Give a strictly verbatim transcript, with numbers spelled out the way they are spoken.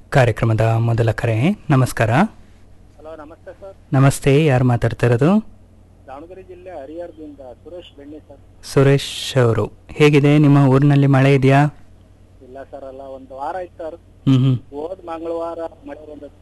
ಕಾರ್ಯಕ್ರಮದ ಮೊದಲ ಕರೆ. ನಮಸ್ಕಾರ. ಹಲೋ, ನಮಸ್ತೆ ಸರ್. ನಮಸ್ತೆ, ಯಾರು ಮಾತಾಡ್ತಾ ಇರೋದು? ದಾವಣಗೆರೆ ಜಿಲ್ಲೆ ಹರಿಹರದಿಂದ ಸುರೇಶ್ ಬೆಣ್ಣೆ ಸರ್. ಸುರೇಶ್ ಅವರು, ಹೇಗಿದೆ ನಿಮ್ಮ ಊರಿನಲ್ಲಿ ಮಳೆ ಇದೆಯಾ? ಇಲ್ಲ ಸರ್, ಅಲ್ಲ ಒಂದು ವಾರ ಆಯ್ತು ಸರ್. ಹ್ಮ್ ಹ್ಮ್ ಹೋದ್ ಮಂಗಳವಾರ ಮಳೆ ಬಂದದ್ದು.